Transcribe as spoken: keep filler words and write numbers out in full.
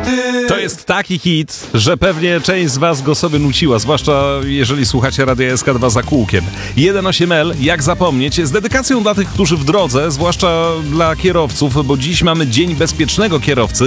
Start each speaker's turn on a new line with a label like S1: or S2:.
S1: To jest taki hit, że pewnie część z was go sobie nuciła, zwłaszcza jeżeli słuchacie Radia S K dwa za kółkiem. jeden osiem L, jak zapomnieć, z dedykacją dla tych, którzy w drodze, zwłaszcza dla kierowców, bo dziś mamy Dzień Bezpiecznego Kierowcy.